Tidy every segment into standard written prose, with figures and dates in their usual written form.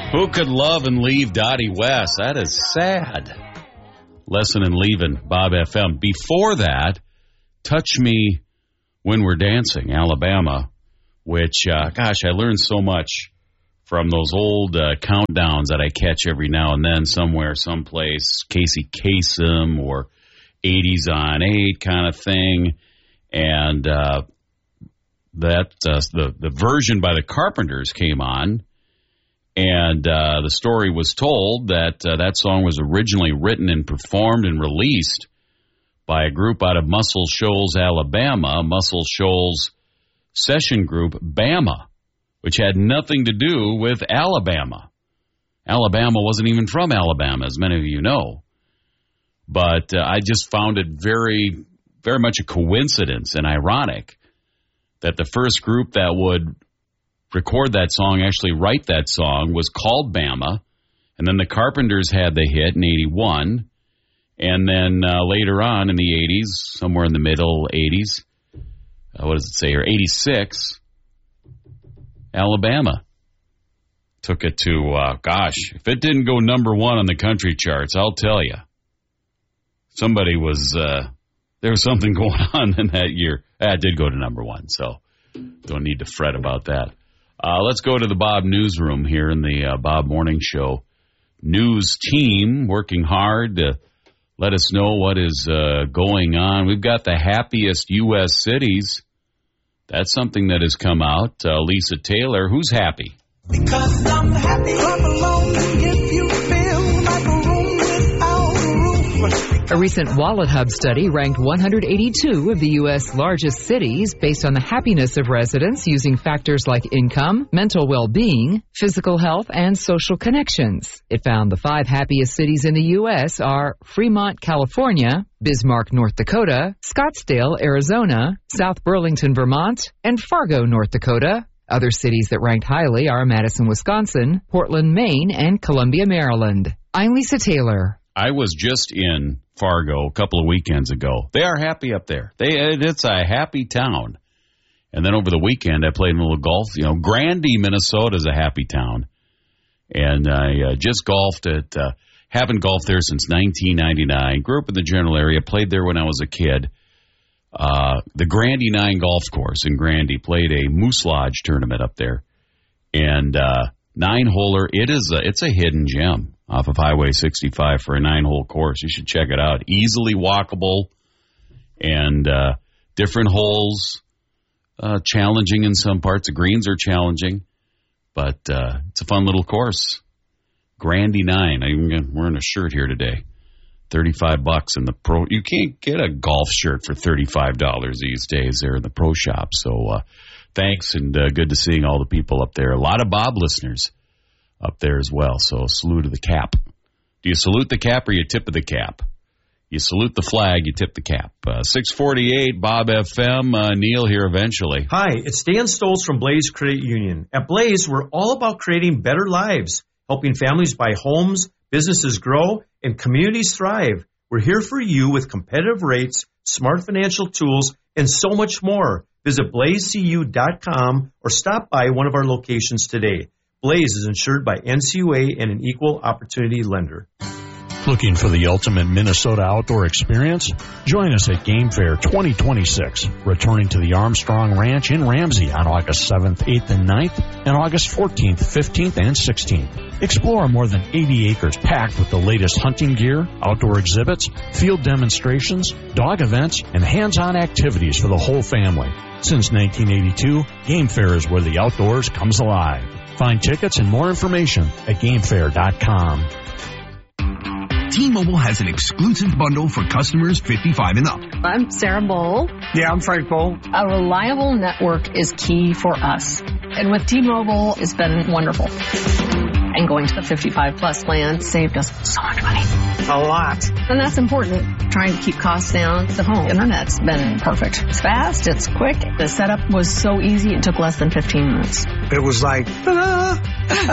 Who could love and leave Dottie West? That is sad. Lesson in Leaving, Bob FM. Before that, Touch Me When We're Dancing, Alabama, which, I learned so much from those old countdowns that I catch every now and then somewhere, someplace, Casey Kasem or 80s on 8 kind of thing. And the version by the Carpenters came on, and the story was told that that song was originally written and performed and released by a group out of Muscle Shoals, Alabama, Muscle Shoals session group Bama, which had nothing to do with Alabama. Alabama wasn't even from Alabama, as many of you know. But I just found it very, very much a coincidence and ironic that the first group that would record that song, actually write that song, was called Bama. And then the Carpenters had the hit in 81. And then later on in the 80s, somewhere in the middle 80s, what does it say here, 86, Alabama took it to, if it didn't go number one on the country charts, I'll tell you. Somebody was, there was something going on in that year. It did go to number one, so don't need to fret about that. Let's go to the Bob Newsroom here in the Bob Morning Show news team, working hard to let us know what is going on. We've got the happiest U.S. cities. That's something that has come out. Lisa Taylor, who's happy? Because I'm happy, I'm alone if you feel like a room without a roof. A recent Wallet Hub study ranked 182 of the U.S. largest cities based on the happiness of residents using factors like income, mental well-being, physical health, and social connections. It found the 5 happiest cities in the U.S. are Fremont, California, Bismarck, North Dakota, Scottsdale, Arizona, South Burlington, Vermont, and Fargo, North Dakota. Other cities that ranked highly are Madison, Wisconsin, Portland, Maine, and Columbia, Maryland. I'm Lisa Taylor. I was just in Fargo a couple of weekends ago. They are happy up there. It's a happy town. And then over the weekend, I played a little golf. Grandy, Minnesota is a happy town. And I just golfed at, haven't golfed there since 1999. Grew up in the general area, played there when I was a kid. The Grandy 9 golf course in Grandy, played a Moose Lodge tournament up there. And 9-holer, it's a hidden gem off of Highway 65 for a 9-hole course. You should check it out. Easily walkable and different holes, challenging in some parts. The greens are challenging, but it's a fun little course. Grandy 9. I'm wearing a shirt here today. $35 in the pro. You can't get a golf shirt for $35 these days there in the pro shop. So thanks, and good to seeing all the people up there. A lot of Bob listeners up there as well. So salute to the cap. Do you salute the cap or you tip of the cap? You salute the flag, you tip the cap. 648 Bob FM. Neil here eventually. Hi, it's Dan Stoltz from Blaze Credit Union. At Blaze, we're all about creating better lives, helping families buy homes, businesses grow, and communities thrive. We're here for you with competitive rates, smart financial tools, and so much more. Visit blazecu.com or stop by one of our locations today. Blaze is insured by NCUA and an equal opportunity lender. Looking for the ultimate Minnesota outdoor experience? Join us at Game Fair 2026, returning to the Armstrong Ranch in Ramsey on August 7th, 8th, and 9th, and August 14th, 15th, and 16th. Explore more than 80 acres packed with the latest hunting gear, outdoor exhibits, field demonstrations, dog events, and hands-on activities for the whole family. Since 1982, Game Fair is where the outdoors comes alive. Find tickets and more information at GameFair.com. T-Mobile has an exclusive bundle for customers 55 and up. I'm Sarah Bowl. Yeah, I'm Frank Bowl. A reliable network is key for us. And with T-Mobile, it's been wonderful. And going to the 55-plus plan saved us so much money. A lot. And that's important. Trying to keep costs down. The home internet's been perfect. It's fast. It's quick. The setup was so easy. It took less than 15 minutes. It was like, ta-da!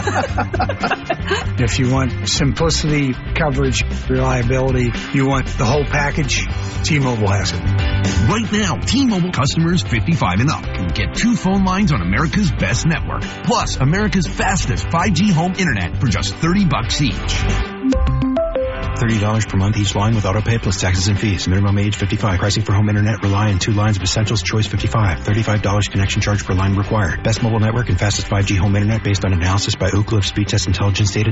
If you want simplicity, coverage, reliability, you want the whole package, T-Mobile has it. Right now, T-Mobile customers 55 and up can get 2 phone lines on America's best network, plus America's fastest 5G home internet for just $30 each. $30 per month each line with autopay plus taxes and fees. Minimum age 55. Pricing for home internet rely on 2 lines of Essentials Choice 55. $35 connection charge per line required. Best mobile network and fastest 5G home internet based on analysis by Ookla of speed test intelligence data